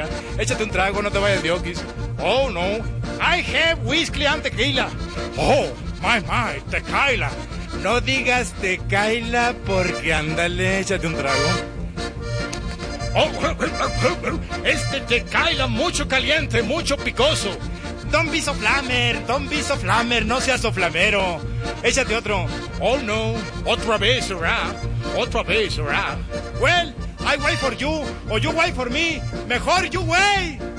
¿verdad? Échate un trago, no te vayas de okis. Oh, no. I have whiskey and tequila. Oh, my, tequila. No digas tequila porque ándale, échate un trago. Oh, este tequila mucho caliente, mucho picoso. Don't be so flamer, no seas so flamero. Échate otro. Oh no, otra vez, ¿verdad? Well, I wait for you, or you wait for me. Mejor you wait.